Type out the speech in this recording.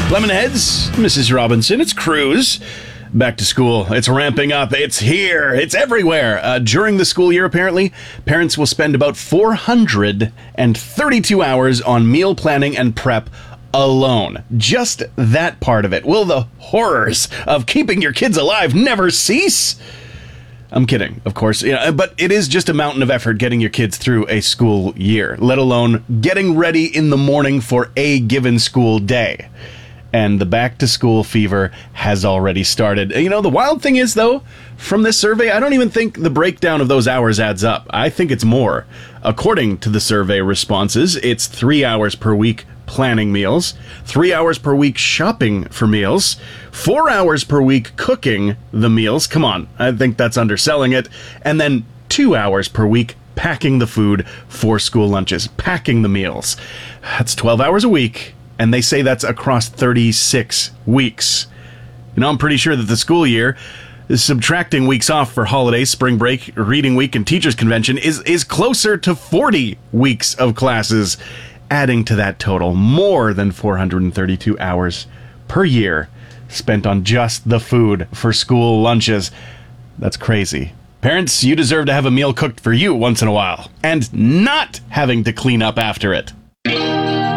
Lemonheads, Mrs. Robinson, it's Cruz. Back to school. It's ramping up. It's here. It's everywhere. During the school year, apparently, parents will spend about 432 hours on meal planning and prep alone. Just that part of it. Will the horrors of keeping your kids alive never cease? I'm kidding, of course, but it is just a mountain of effort getting your kids through a school year, let alone getting ready in the morning for a given school day. And the back-to-school fever has already started. The wild thing is, though, from this survey, I don't even think the breakdown of those hours adds up. I think it's more. According to the survey responses, it's 3 hours per week planning meals, 3 hours per week shopping for meals, 4 hours per week cooking the meals. Come on, I think that's underselling it. And then 2 hours per week packing the food for school lunches, packing the meals. That's 12 hours a week. And they say that's across 36 weeks. I'm pretty sure that the school year, subtracting weeks off for holidays, spring break, reading week, and teachers' convention, is closer to 40 weeks of classes, adding to that total more than 432 hours per year spent on just the food for school lunches. That's crazy. Parents, you deserve to have a meal cooked for you once in a while, and not having to clean up after it.